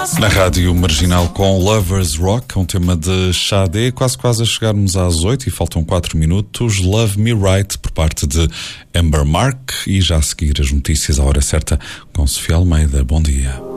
Na Rádio Marginal com Lovers Rock, um tema de Xadé, quase a chegarmos às 8 e faltam 4 minutos. Love Me Right, por parte de Amber Mark, e já a seguir as notícias à hora certa com Sofia Almeida. Bom dia.